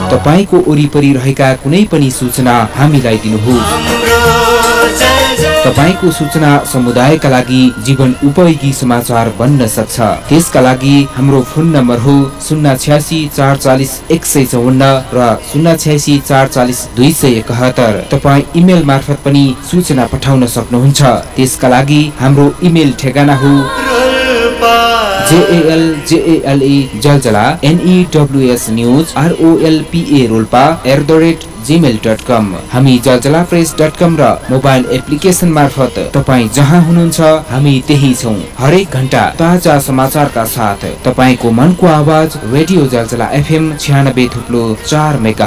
तपाईको वरिपरि रहेका कुनै पनि सूचना हामीलाई दिनुहोस्। तपाईको सूचना समुदायका लागि जीवन उपयोगी समाचार बन्न सक्छ। त्यसका लागि हाम्रो फोन नम्बर हो 086 440 154 र 086 440 271। तपाईँ इमेल मार्फत पनि सूचना पठाउन सक्नुहुन्छ। त्यसका लागि हाम्रो इमेल ठेगाना हो JALJALE जलजला NEWSnews@gmail.com। हामी jaljalafresh.com र मोबाइल एप्लिकेसन मार्फत तपाईँ जहाँ हुनुहुन्छ हामी त्यही छौं। हरेक घण्टा ताजा समाचारका साथ तपाईको मनको आवाज रेडियो जलजला FM 96.4 मेगा।